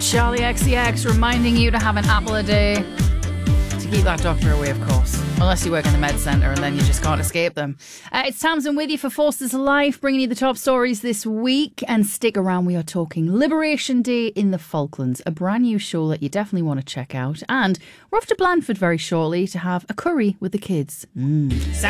Charlie XCX reminding you to have an apple a day. To keep that doctor away, of course. Unless you work in the med centre and then you just can't escape them. It's Tamsin with you for Forster's Life, bringing you the top stories this week. And stick around, we are talking Liberation Day in the Falklands, a brand new show that you definitely want to check out. And we're off to Blandford very shortly to have a curry with the kids.